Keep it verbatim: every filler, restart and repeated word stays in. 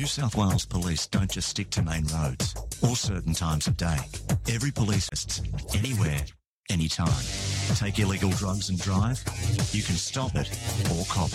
New South Wales Police don't just stick to main roads or certain times of day. Every police is anywhere, anytime. Take illegal drugs and drive? You can stop it or cop it.